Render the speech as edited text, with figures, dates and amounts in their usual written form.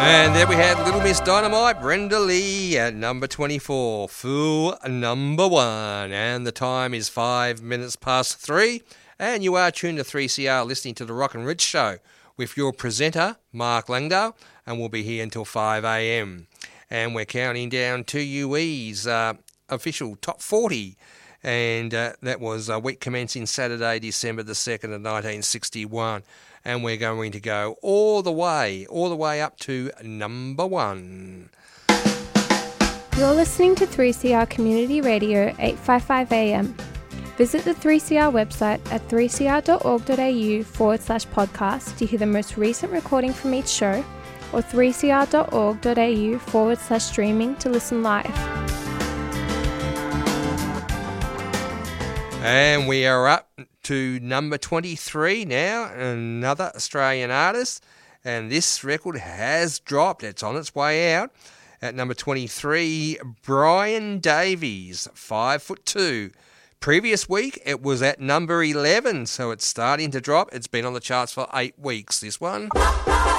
And there we had Little Miss Dynamite, Brenda Lee at number 24, full number 1. And the time is 5 minutes past 3. And you are tuned to 3CR listening to the Rock and Rich Show with your presenter, Mark Langdale. And we'll be here until 5 a.m. And we're counting down to UE's official top 40. And that was a week commencing Saturday, December the 2nd of 1961. And we're going to go all the way up to number 1. You're listening to 3CR Community Radio 855 AM. Visit the 3CR website at 3cr.org.au/podcast to hear the most recent recording from each show, or 3cr.org.au/streaming to listen live. And we are up to number 23 now, another Australian artist, and this record has dropped. It's on its way out. At number 23, Brian Davies, 5'2". Previous week, it was at number 11, so it's starting to drop. It's been on the charts for 8 weeks, this one.